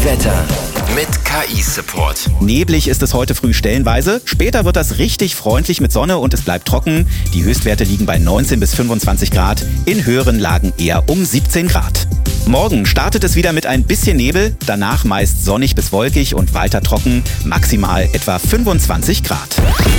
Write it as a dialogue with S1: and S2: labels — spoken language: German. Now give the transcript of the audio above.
S1: Wetter mit KI-Support.
S2: Neblig ist es heute früh stellenweise. Später wird das richtig freundlich mit Sonne und es bleibt trocken. Die Höchstwerte liegen bei 19 bis 25 Grad. In höheren Lagen eher um 17 Grad. Morgen startet es wieder mit ein bisschen Nebel. Danach meist sonnig bis wolkig und weiter trocken. Maximal etwa 25 Grad.